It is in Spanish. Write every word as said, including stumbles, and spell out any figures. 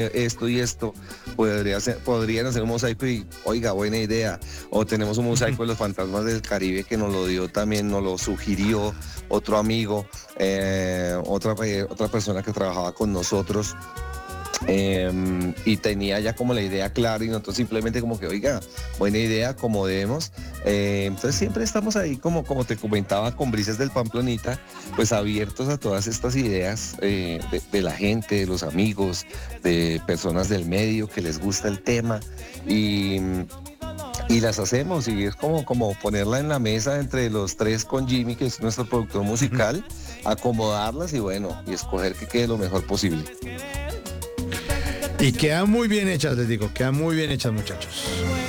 esto y esto, podría ser, podrían hacer un mosaico y, oiga, buena idea. O tenemos un mosaico de los fantasmas del Caribe que nos lo dio también, nos lo sugirió otro amigo, eh, otra, eh, otra persona que trabajaba con nosotros. Eh, y tenía ya como la idea clara y nosotros simplemente como que, oiga, buena idea, acomodemos. Eh, entonces siempre estamos ahí, como, como te comentaba, con Brisas del Pamplonita, pues abiertos a todas estas ideas eh, de, de la gente, de los amigos, de personas del medio que les gusta el tema y, y las hacemos, y es como, como ponerla en la mesa entre los tres con Jimmy, que es nuestro productor musical, acomodarlas y bueno, y escoger que quede lo mejor posible. Y quedan muy bien hechas, les digo, quedan muy bien hechas, muchachos.